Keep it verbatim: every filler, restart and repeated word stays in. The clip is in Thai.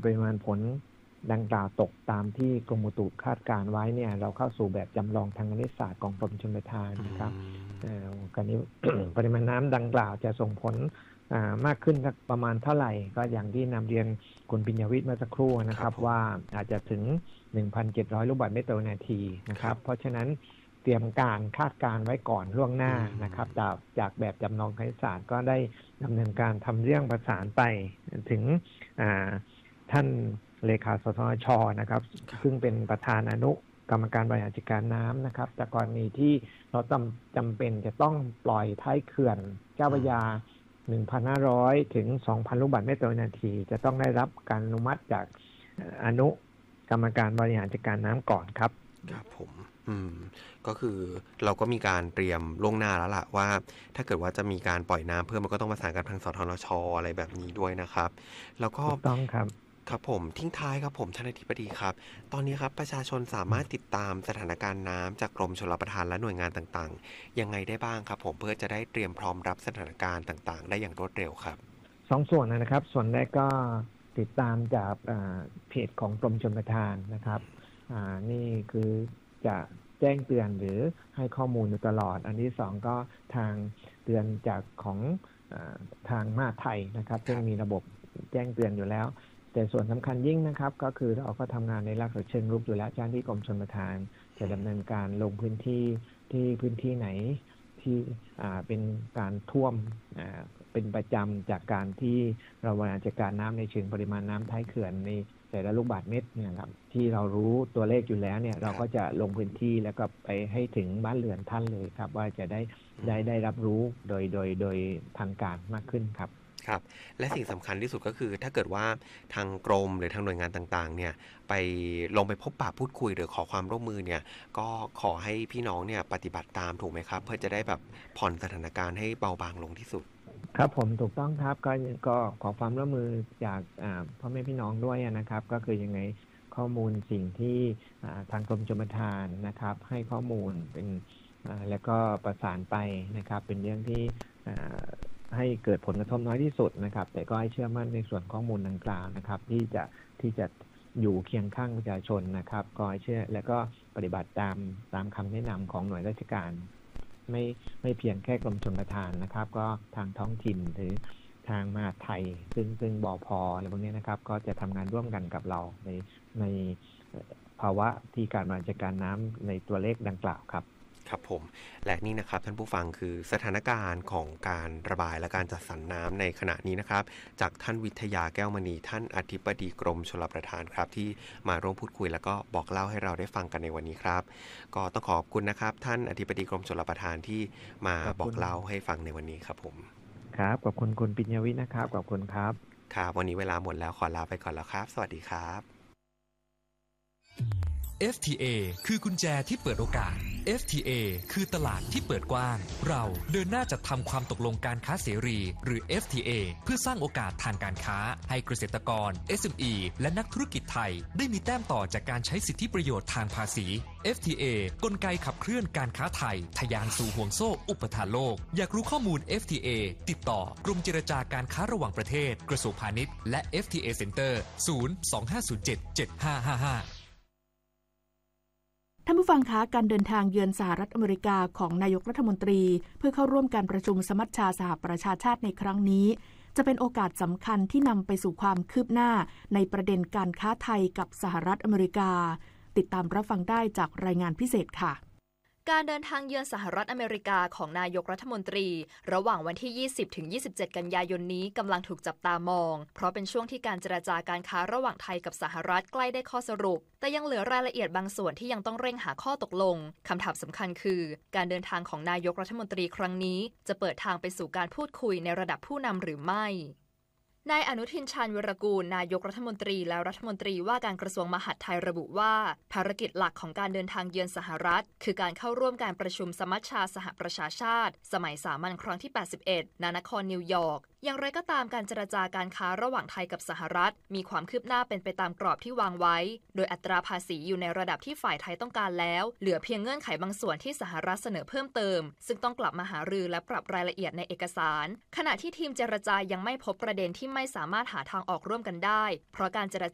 ปริมาณฝนดังกล่าวตกตามที่กรมอุตุคาดการไว้เนี่ยเราเข้าสู่แบบจำลองทางคณิตศาสตร์ของกรมชลประทานนะครับการนี้ ปริมาณน้ำดังกล่าวจะส่งผลมากขึ้นประมาณเท่าไหร่ก็อย่างที่นำเรียนคุณปิญญวิทย์เมื่อสักครู่นะครับว่าอาจจะถึง หนึ่งพันเจ็ดร้อย ลูกบาศก์เมตรต่อวินาทีนะครับเพราะฉะนั้นเตรียมการคาดการไว้ก่อนล่วงหน้านะครับจากจากแบบจำลองคณิตศาสตร์ก็ได้ดำเนินการทำเรื่องประสานไปถึงท่านเลขาสทช.นะครับซึ่งเป็นประธานอนุกรรมการบริหารจัดการน้ำนะครับแต่กรณีที่เราจำจำเป็นจะต้องปล่อยท้ายเขื่อนเจ้าพระยา หนึ่งพันห้าร้อย ถึง สองพัน ลูกบาศก์เมตรต่อวินาทีจะต้องได้รับการอนุมัติจากอนุกรรมการบริหารจัดการน้ำก่อนครับครับผมอืมก็คือเราก็มีการเตรียมล่วงหน้าแล้วล่ะว่าถ้าเกิดว่าจะมีการปล่อยน้ำเพิ่มมันก็ต้องประสานกับทางสทช.อะไรแบบนี้ด้วยนะครับแล้วก็ต้องครับครับผมทิ้งท้ายครับผมท่านอธิบดีครับตอนนี้ครับประชาชนสามารถติดตามสถานการณ์น้ำจากกรมชลประทานและหน่วยงานต่างๆยังไงได้บ้างครับผมเพื่อจะได้เตรียมพร้อมรับสถานการณ์ต่างๆได้อย่างรวดเร็วครับสองส่วนนะครับส่วนแรกก็ติดตามจากเพจของกรมชลประทานนะครับนี่คือจะแจ้งเตือนหรือให้ข้อมูลอยู่ตลอดอันที่สองก็ทางเตือนจากของทางมหาดไทยนะครับซึ่งมีระบบแจ้งเตือนอยู่แล้วแต่ส่วนสำคัญยิ่งนะครับก็คือเราก็ทำงานในลักษณะเชิงรุกอยู่แล้วเจ้าหน้าที่กรมชลประทานจะดำเนินการลงพื้นที่ที่พื้นที่ไหนที่เป็นการท่วมเป็นประจำจากการที่เราบริหารจัดการน้ำในเชิงปริมาณน้ำท้ายเขื่อนในแต่ละลูกบาศก์เมตรเนี่ยครับที่เรารู้ตัวเลขอยู่แล้วเนี่ยเราก็จะลงพื้นที่แล้วก็ไปให้ถึงบ้านเรือนท่านเลยครับว่าจะได้ได้ได้รับรู้โดยโดยโดยทางการมากขึ้นครับครับและสิ่งสำคัญที่สุดก็คือถ้าเกิดว่าทางกรมหรือทางหน่วยงานต่างๆเนี่ยไปลงไปพบปะพูดคุยหรือขอความร่วมมือเนี่ยก็ขอให้พี่น้องเนี่ยปฏิบัติตามถูกไหมครับเพื่อจะได้แบบผ่อนสถานการณ์ให้เบาบางลงที่สุดครับผมถูกต้องครับก็ก็ขอความร่วมมือจากพ่อแม่พี่น้องด้วยนะครับก็คือยังไงข้อมูลสิ่งที่ทางกรมชลประทานนะครับให้ข้อมูลเป็นแล้วก็ประสานไปนะครับเป็นเรื่องที่ให้เกิดผลกระทบน้อยที่สุดนะครับแต่ก็ให้เชื่อมั่นในส่วนข้อมูลดังกล่าวนะครับที่จะที่จะอยู่เคียงข้างประชาชนนะครับก็ให้เชื่อและก็ปฏิบัติตามตามคำแนะนำของหน่วยราชการไม่ไม่เพียงแค่กรมชลประทานนะครับก็ทางท้องถิ่นหรือทางมหาดไทยซึ่งซึ่งบพ.อะไรพวกนี้นะครับก็จะทำงานร่วมกันกับเราในในภาวะที่การบริหารจัดการน้ำในตัวเลขดังกล่าวครับครับผมและนี่นะครับท่านผู้ฟังคือสถานการณ์ของการระบายและการจัดสรรน้ำในขณะนี้นะครับจากท่านวิทยาแก้วมณีท่านอธิบดีกรมชลประทานครับที่มาร่วมพูดคุยแล้วก็บอกเล่าให้เราได้ฟังกันในวันนี้ครับก็ต้องขอบคุณนะครับท่านอธิบดีกรมชลประทานที่มาบอกเล่าให้ฟังในวันนี้ครับผมครับขอบคุณคุณปิญญวิทย์นะครับขอบคุณครับครับวันนี้เวลาหมดแล้วขอลาไปก่อนแล้วครับสวัสดีครับเอฟ ที เอ คือกุญแจที่เปิดโอกาส เอฟ ที เอ คือตลาดที่เปิดกว้างเราเดินหน้าจัดทำความตกลงการค้าเสรีหรือ เอฟ ที เอ เพื่อสร้างโอกาสทางการค้าให้เกษตรกร เอส เอ็ม อี และนักธุรกิจไทยได้มีแต้มต่อจากการใช้สิทธิประโยชน์ทางภาษี เอฟ ที เอ กลไกขับเคลื่อนการค้าไทยทะยานสู่ห่วงโซ่อุปทานโลกอยากรู้ข้อมูล เอฟ ที เอ ติดต่อกรมเจรจาการค้าระหว่างประเทศกระทรวงพาณิชย์และ เอฟ ที เอ Center ศูนย์ สอง ห้า ศูนย์ เจ็ด เจ็ด ห้า ห้า ห้าท่านผู้ฟังคะการเดินทางเยือนสหรัฐอเมริกาของนายกรัฐมนตรีเพื่อเข้าร่วมการประชุมสมัชชาสหประชาชาติในครั้งนี้จะเป็นโอกาสสำคัญที่นำไปสู่ความคืบหน้าในประเด็นการค้าไทยกับสหรัฐอเมริกาติดตามรับฟังได้จากรายงานพิเศษค่ะการเดินทางเยือนสหรัฐอเมริกาของนายกรัฐมนตรีระหว่างวันที่ ยี่สิบถึงยี่สิบเจ็ด กันยายนนี้กำลังถูกจับตามองเพราะเป็นช่วงที่การเจรจาการค้าระหว่างไทยกับสหรัฐใกล้ได้ข้อสรุปแต่ยังเหลือรายละเอียดบางส่วนที่ยังต้องเร่งหาข้อตกลงคำถามสำคัญคือการเดินทางของนายกรัฐมนตรีครั้งนี้จะเปิดทางไปสู่การพูดคุยในระดับผู้นำหรือไม่นายอนุทินชาญวีรกูลนายกรัฐมนตรีและรัฐมนตรีว่าการกระทรวงมหาดไทยระบุว่าภารกิจหลักของการเดินทางเยือนสหรัฐคือการเข้าร่วมการประชุมสมัชชาสหประชาชาติสมัยสามัญครั้งที่แปดสิบเอ็ดณนครนิวยอร์กอย่างไรก็ตามการเจรจาการค้าระหว่างไทยกับสหรัฐมีความคืบหน้าเป็นไปตามกรอบที่วางไว้โดยอัตราภาษีอยู่ในระดับที่ฝ่ายไทยต้องการแล้วเหลือเพียงเงื่อนไขบางส่วนที่สหรัฐเสนอเพิ่มเติมซึ่งต้องกลับมาหารือและปรับรายละเอียดในเอกสารขณะที่ทีมเจรจายังไม่พบประเด็นที่ไม่สามารถหาทางออกร่วมกันได้เพราะการเจร